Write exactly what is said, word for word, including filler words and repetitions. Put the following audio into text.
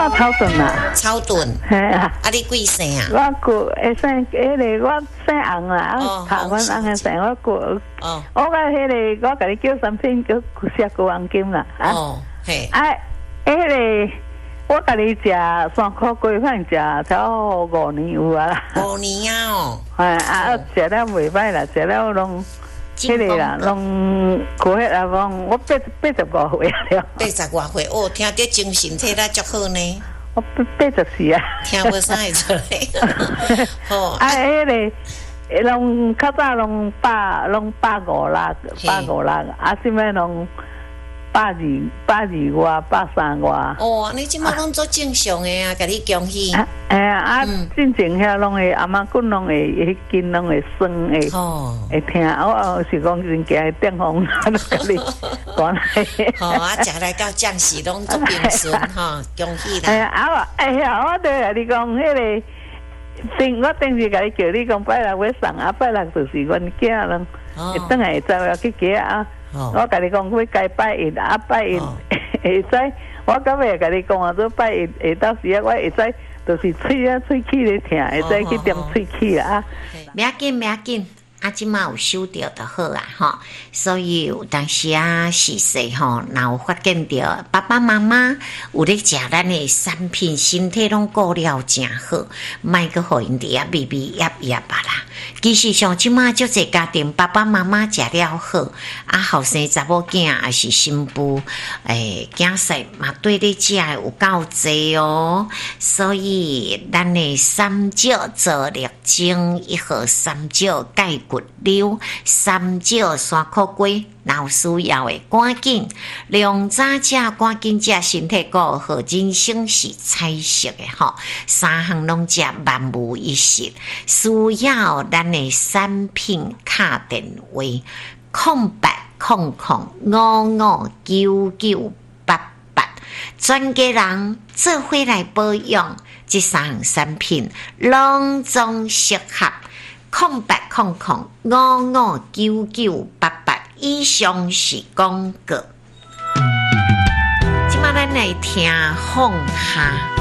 我草屯啦， 草屯。 系啊。 啊，你几岁啊？ 我过会生，迄个我姓洪啦，啊， 哦头阮翁嘅姓我过。 哦。 我甲迄个，我甲你叫三片叫石膏黄金啦。 哦，嘿。 啊，迄个我甲你食三块鸡饭，食超五年有啊。 五年啊哦。 系啊，食了袂歹啦，食了拢。迄个啦，拢过迄啊讲，我八八十五岁了。 八十外岁哦，听得精神体力足好呢。 我八八十四啊。 听无啥会出来。 好。啊，迄个拢较早拢百拢百五六，百五六，啊，现在拢百二百二外，百三外。 哦，你即马拢做正常的啊，甲你恭喜。 哎呀，啊，进前遐拢会阿妈滚拢会迄筋拢会酸会，会疼。我是讲人家会电风，都甲你讲来。 好啊，食来到降时拢足平顺哈，恭喜啦！ 哎呀，啊，哎呀，我对甲你讲，迄个顶我顶时甲你叫你讲拜六要送，啊拜六就是阮囝拢会转来会知要去家啊。我甲你讲，要该拜一啊拜一会知。我到尾甲你讲啊，做拜一下到时啊，我会知。就是喙啊喙齿咧疼，会使去点喙齿啊。 不要紧，不要紧，啊，即马有收到就好啊，吼。所以有当时啊，是说吼，若有发现到爸爸妈妈有咧食咱的产品，身体拢顾了真好，莫个互因哋啊微微压压吧啦。其实上即马足侪家庭爸爸妈妈食了好，啊后生查某囝也是新妇，诶囝婿嘛对咧食有够济哦。所以咱的三椒做绿精，一盒三椒钙骨溜，三椒山苦龟。若有需要的赶紧，量早食赶紧食，身体顾好，人生是彩色的吼。三项拢食万无一失。需要咱的产品卡电话：空八空空五五九九八八。专家人做伙来保养，这三项产品拢总适合。空八空空五五九九八八。以上是广告。今仔咱来听放下。